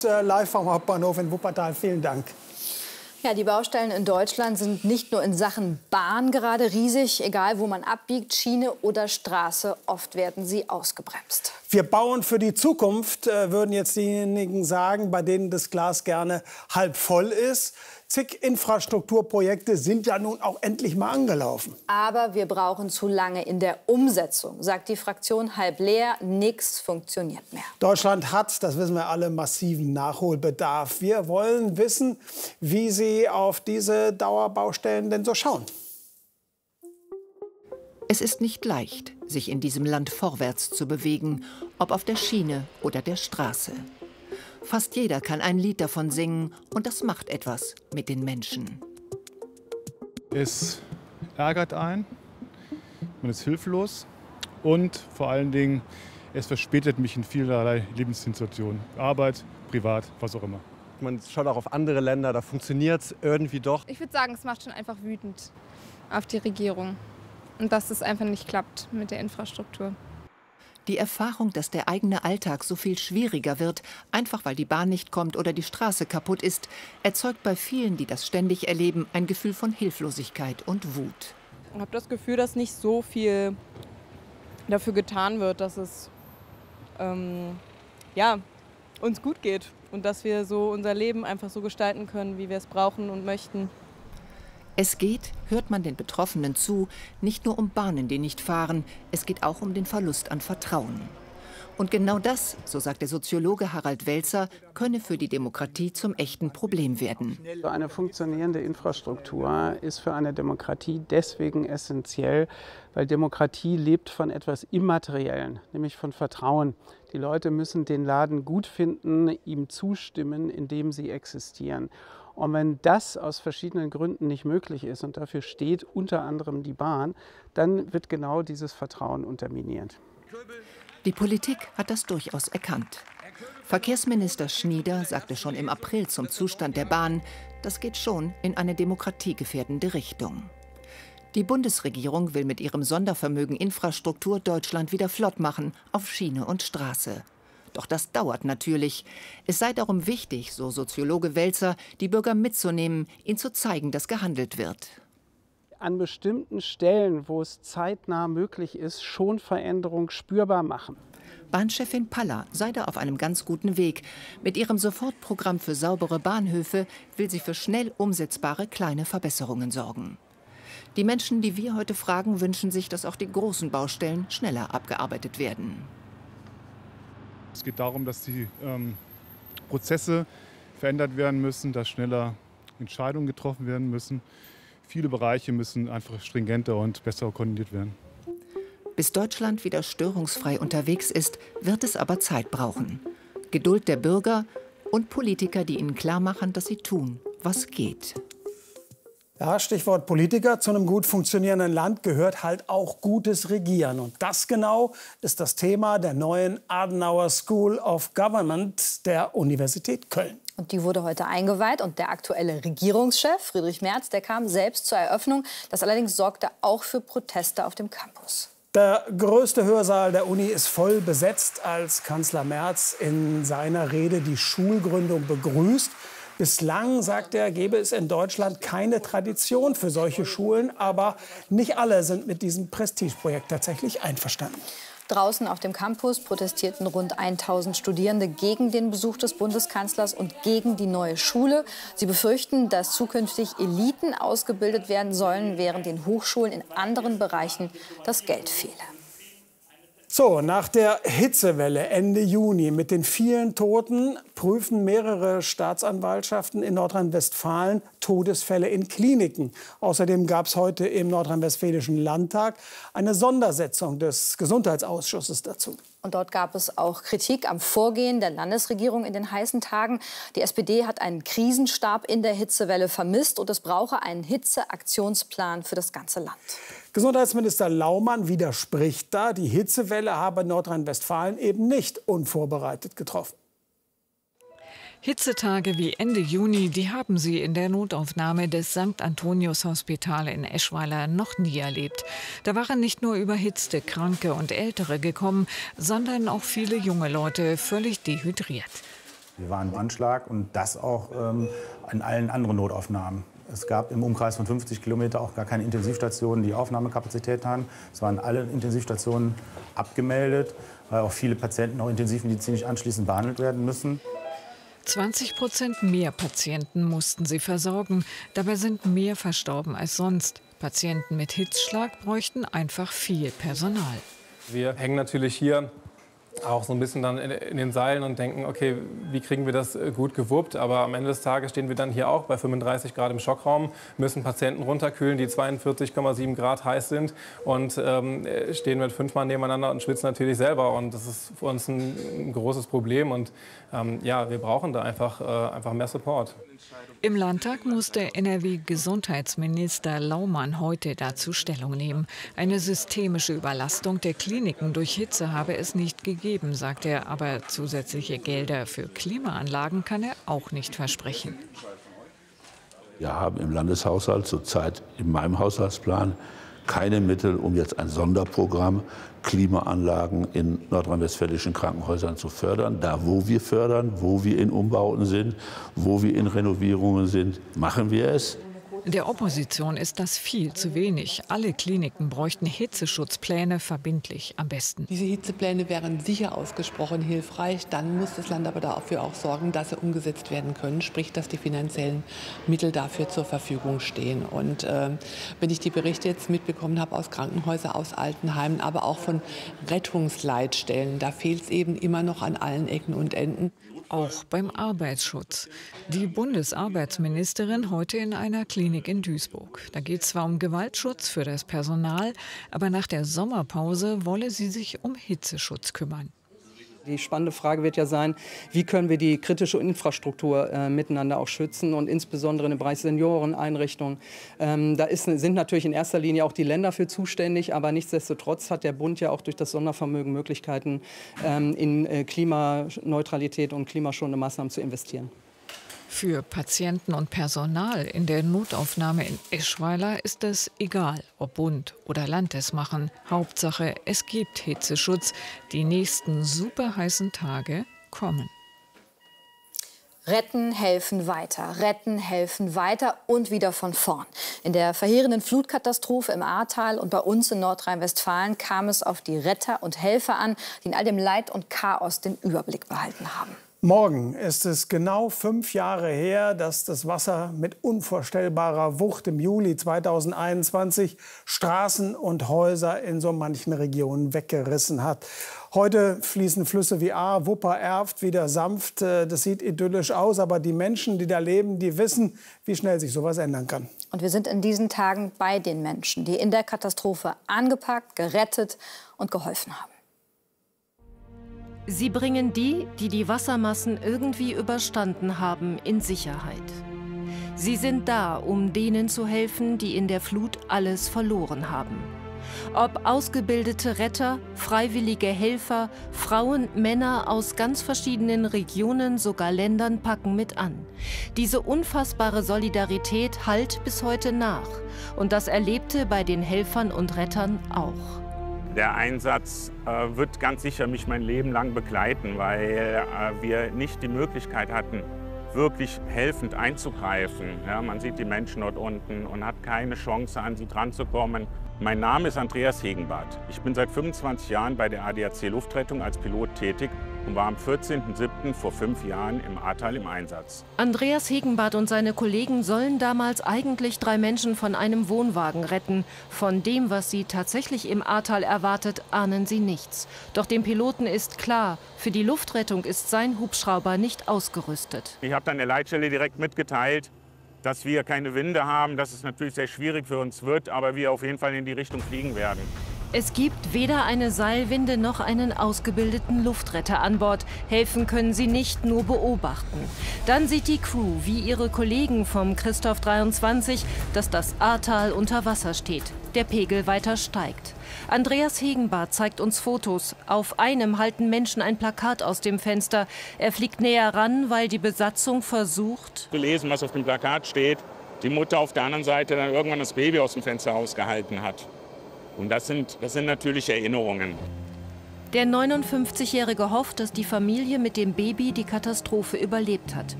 Live vom Hauptbahnhof in Wuppertal. Vielen Dank. Ja, die Baustellen in Deutschland sind nicht nur in Sachen Bahn gerade riesig. Egal, wo man abbiegt, Schiene oder Straße, oft werden sie ausgebremst. Wir bauen für die Zukunft, würden jetzt diejenigen sagen, bei denen das Glas gerne halb voll ist. Zig Infrastrukturprojekte sind ja nun auch endlich mal angelaufen. Aber wir brauchen zu lange in der Umsetzung, sagt die Fraktion halb leer. Nichts funktioniert mehr. Deutschland hat, das wissen wir alle, massiven Nachholbedarf. Wir wollen wissen, wie Sie auf diese Dauerbaustellen denn so schauen. Es ist nicht leicht, sich in diesem Land vorwärts zu bewegen, ob auf der Schiene oder der Straße. Fast jeder kann ein Lied davon singen und das macht etwas mit den Menschen. Es ärgert einen, man ist hilflos und vor allen Dingen, es verspätet mich in vielerlei Lebenssituationen. Arbeit, privat, was auch immer. Man schaut auch auf andere Länder, da funktioniert es irgendwie doch. Ich würde sagen, es macht schon einfach wütend auf die Regierung und dass es einfach nicht klappt mit der Infrastruktur. Die Erfahrung, dass der eigene Alltag so viel schwieriger wird, einfach weil die Bahn nicht kommt oder die Straße kaputt ist, erzeugt bei vielen, die das ständig erleben, ein Gefühl von Hilflosigkeit und Wut. Ich habe das Gefühl, dass nicht so viel dafür getan wird, dass es uns gut geht und dass wir so unser Leben einfach so gestalten können, wie wir es brauchen und möchten. Es geht, hört man den Betroffenen zu, nicht nur um Bahnen, die nicht fahren, es geht auch um den Verlust an Vertrauen. Und genau das, so sagt der Soziologe Harald Welzer, könne für die Demokratie zum echten Problem werden. Eine funktionierende Infrastruktur ist für eine Demokratie deswegen essentiell, weil Demokratie lebt von etwas Immateriellen, nämlich von Vertrauen. Die Leute müssen den Laden gut finden, ihm zustimmen, indem sie existieren. Und wenn das aus verschiedenen Gründen nicht möglich ist, und dafür steht unter anderem die Bahn, dann wird genau dieses Vertrauen unterminiert. Die Politik hat das durchaus erkannt. Verkehrsminister Schnieder sagte schon im April zum Zustand der Bahn, das geht schon in eine demokratiegefährdende Richtung. Die Bundesregierung will mit ihrem Sondervermögen Infrastruktur Deutschland wieder flott machen, auf Schiene und Straße. Doch das dauert natürlich. Es sei darum wichtig, so Soziologe Welzer, die Bürger mitzunehmen, ihnen zu zeigen, dass gehandelt wird. An bestimmten Stellen, wo es zeitnah möglich ist, schon Veränderung spürbar machen. Bahnchefin Paller sei da auf einem ganz guten Weg. Mit ihrem Sofortprogramm für saubere Bahnhöfe will sie für schnell umsetzbare kleine Verbesserungen sorgen. Die Menschen, die wir heute fragen, wünschen sich, dass auch die großen Baustellen schneller abgearbeitet werden. Es geht darum, dass die Prozesse verändert werden müssen, dass schneller Entscheidungen getroffen werden müssen. Viele Bereiche müssen einfach stringenter und besser koordiniert werden. Bis Deutschland wieder störungsfrei unterwegs ist, wird es aber Zeit brauchen. Geduld der Bürger und Politiker, die ihnen klarmachen, dass sie tun, was geht. Ja, Stichwort Politiker. Zu einem gut funktionierenden Land gehört halt auch gutes Regieren. Und das genau ist das Thema der neuen Adenauer School of Government der Universität Köln. Und die wurde heute eingeweiht. Und der aktuelle Regierungschef, Friedrich Merz, der kam selbst zur Eröffnung. Das allerdings sorgte auch für Proteste auf dem Campus. Der größte Hörsaal der Uni ist voll besetzt, als Kanzler Merz in seiner Rede die Schulgründung begrüßt. Bislang, sagt er, gäbe es in Deutschland keine Tradition für solche Schulen. Aber nicht alle sind mit diesem Prestigeprojekt tatsächlich einverstanden. Draußen auf dem Campus protestierten rund 1000 Studierende gegen den Besuch des Bundeskanzlers und gegen die neue Schule. Sie befürchten, dass zukünftig Eliten ausgebildet werden sollen, während den Hochschulen in anderen Bereichen das Geld fehle. So, nach der Hitzewelle Ende Juni mit den vielen Toten prüfen mehrere Staatsanwaltschaften in Nordrhein-Westfalen Todesfälle in Kliniken. Außerdem gab es heute im Nordrhein-Westfälischen Landtag eine Sondersitzung des Gesundheitsausschusses dazu. Und dort gab es auch Kritik am Vorgehen der Landesregierung in den heißen Tagen. Die SPD hat einen Krisenstab in der Hitzewelle vermisst und es brauche einen Hitzeaktionsplan für das ganze Land. Gesundheitsminister Laumann widerspricht da. Die Hitzewelle habe Nordrhein-Westfalen eben nicht unvorbereitet getroffen. Hitzetage wie Ende Juni, die haben sie in der Notaufnahme des St. Antonius Hospital in Eschweiler noch nie erlebt. Da waren nicht nur überhitzte Kranke und Ältere gekommen, sondern auch viele junge Leute völlig dehydriert. Wir waren im Anschlag und das auch in allen anderen Notaufnahmen. Es gab im Umkreis von 50 Kilometer auch gar keine Intensivstationen, die Aufnahmekapazität haben. Es waren alle Intensivstationen abgemeldet, weil auch viele Patienten auch intensivmedizinisch anschließend behandelt werden müssen. 20% mehr Patienten mussten sie versorgen. Dabei sind mehr verstorben als sonst. Patienten mit Hitzschlag bräuchten einfach viel Personal. Wir hängen natürlich hier auch so ein bisschen dann in den Seilen und denken, okay, wie kriegen wir das gut gewuppt? Aber am Ende des Tages stehen wir dann hier auch bei 35 Grad im Schockraum, müssen Patienten runterkühlen, die 42,7 Grad heiß sind und stehen mit 5 Mann nebeneinander und schwitzen natürlich selber. Und das ist für uns ein großes Problem. Und ja, wir brauchen da einfach mehr Support. Im Landtag musste NRW-Gesundheitsminister Laumann heute dazu Stellung nehmen. Eine systemische Überlastung der Kliniken durch Hitze habe es nicht gegeben, sagt er. Aber zusätzliche Gelder für Klimaanlagen kann er auch nicht versprechen. Wir haben im Landeshaushalt zurzeit in meinem Haushaltsplan keine Mittel, um jetzt ein Sonderprogramm Klimaanlagen in nordrhein-westfälischen Krankenhäusern zu fördern. Da, wo wir fördern, wo wir in Umbauten sind, wo wir in Renovierungen sind, machen wir es. Der Opposition ist das viel zu wenig. Alle Kliniken bräuchten Hitzeschutzpläne verbindlich am besten. Diese Hitzepläne wären sicher ausgesprochen hilfreich. Dann muss das Land aber dafür auch sorgen, dass sie umgesetzt werden können. Sprich, dass die finanziellen Mittel dafür zur Verfügung stehen. Und wenn ich die Berichte jetzt mitbekommen habe aus Krankenhäusern, aus Altenheimen, aber auch von Rettungsleitstellen, da fehlt es eben immer noch an allen Ecken und Enden. Auch beim Arbeitsschutz. Die Bundesarbeitsministerin heute in einer Klinik in Duisburg. Da geht es zwar um Gewaltschutz für das Personal, aber nach der Sommerpause wolle sie sich um Hitzeschutz kümmern. Die spannende Frage wird ja sein, wie können wir die kritische Infrastruktur miteinander auch schützen und insbesondere im Bereich Senioreneinrichtungen. Sind natürlich in erster Linie auch die Länder für zuständig, aber nichtsdestotrotz hat der Bund ja auch durch das Sondervermögen Möglichkeiten, in Klimaneutralität und klimaschonende Maßnahmen zu investieren. Für Patienten und Personal in der Notaufnahme in Eschweiler ist es egal, ob Bund oder Land es machen. Hauptsache, es gibt Hitzeschutz. Die nächsten superheißen Tage kommen. Retten, helfen weiter und wieder von vorn. In der verheerenden Flutkatastrophe im Ahrtal und bei uns in Nordrhein-Westfalen kam es auf die Retter und Helfer an, die in all dem Leid und Chaos den Überblick behalten haben. Morgen ist es genau 5 Jahre her, dass das Wasser mit unvorstellbarer Wucht im Juli 2021 Straßen und Häuser in so manchen Regionen weggerissen hat. Heute fließen Flüsse wie Ahr, Wupper, Erft wieder sanft. Das sieht idyllisch aus, aber die Menschen, die da leben, die wissen, wie schnell sich sowas ändern kann. Und wir sind in diesen Tagen bei den Menschen, die in der Katastrophe angepackt, gerettet und geholfen haben. Sie bringen die, die die Wassermassen irgendwie überstanden haben, in Sicherheit. Sie sind da, um denen zu helfen, die in der Flut alles verloren haben. Ob ausgebildete Retter, freiwillige Helfer, Frauen, Männer aus ganz verschiedenen Regionen, sogar Ländern packen mit an. Diese unfassbare Solidarität hallt bis heute nach. Und das Erlebte bei den Helfern und Rettern auch. Der Einsatz wird ganz sicher mich mein Leben lang begleiten, weil wir nicht die Möglichkeit hatten, wirklich helfend einzugreifen. Ja, man sieht die Menschen dort unten und hat keine Chance, an sie dran zu kommen. Mein Name ist Andreas Hegenbarth. Ich bin seit 25 Jahren bei der ADAC Luftrettung als Pilot tätig und war am 14.07. vor 5 Jahren im Ahrtal im Einsatz. Andreas Hegenbarth und seine Kollegen sollen damals eigentlich 3 Menschen von einem Wohnwagen retten. Von dem, was sie tatsächlich im Ahrtal erwartet, ahnen sie nichts. Doch dem Piloten ist klar, für die Luftrettung ist sein Hubschrauber nicht ausgerüstet. Ich habe dann der Leitstelle direkt mitgeteilt, dass wir keine Winde haben, dass es natürlich sehr schwierig für uns wird, aber wir auf jeden Fall in die Richtung fliegen werden. Es gibt weder eine Seilwinde noch einen ausgebildeten Luftretter an Bord. Helfen können sie nicht, nur beobachten. Dann sieht die Crew, wie ihre Kollegen vom Christoph 23, dass das Ahrtal unter Wasser steht. Der Pegel weiter steigt. Andreas Hegenbarth zeigt uns Fotos. Auf einem halten Menschen ein Plakat aus dem Fenster. Er fliegt näher ran, weil die Besatzung versucht, zu lesen, was auf dem Plakat steht. Die Mutter auf der anderen Seite dann irgendwann das Baby aus dem Fenster rausgehalten hat. Und das sind natürlich Erinnerungen. Der 59-Jährige hofft, dass die Familie mit dem Baby die Katastrophe überlebt hat.